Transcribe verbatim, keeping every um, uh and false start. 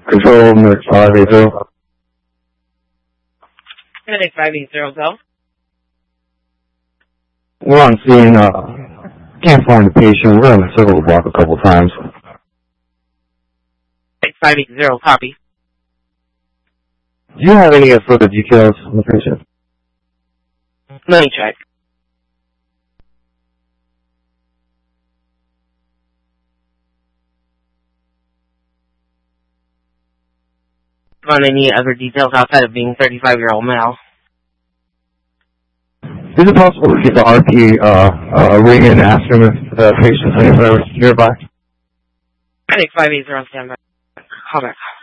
Control, Medic five eight zero. Medic five eight zero, go. We're on scene, uh, can't find the patient. We're on the circle block a couple times. Medic five eight zero, copy. Do you have any further details on the patient? Let me check. On any other details outside of being thirty-five-year-old male? Is it possible to get the R P uh, uh, ring and ask him if the patient's anywhere nearby? Medic five eight zero, stand by. Call back.